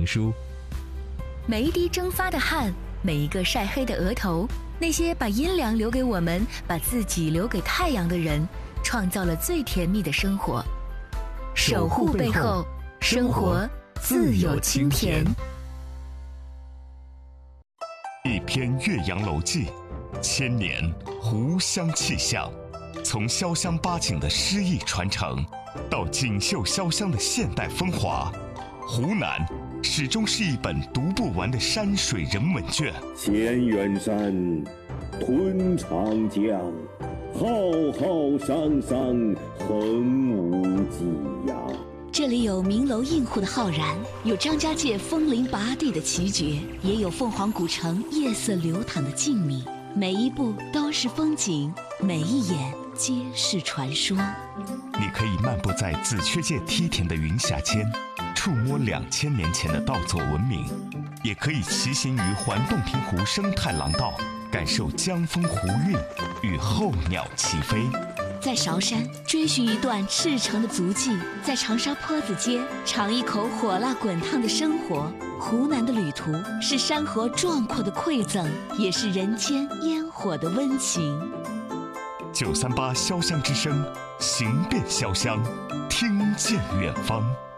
情书。 每一滴蒸发的汗，每一个晒黑的额头，那些把阴凉留给我们，把自己留给太阳的人，创造了最甜蜜的生活。守护背后，生活自有清甜。 一篇《岳阳楼记》，千年湖湘气象。从潇湘八景的诗意传承，到锦绣潇湘的现代风华，湖南始终是一本读不完的山水人文卷。 千远山，吞长江，浩浩汤汤，横无际呀。 这里有名楼映户的浩然，有张家界枫林拔地的奇绝，也有凤凰古城夜色流淌的静谧。每一步都是风景，每一眼皆是传说。 你可以漫步在紫雀界梯田的云霞间，触摸2000年前的稻作文明；也可以骑行于环洞庭湖生态廊道，感受江风湖韵与候鸟齐飞。 在韶山追寻一段赤诚的足迹，在长沙坡子街尝一口火辣滚烫的生活。湖南的旅途是山河壮阔的馈赠，也是人间烟火的温情。 938潇湘之声，行遍潇湘，听见远方。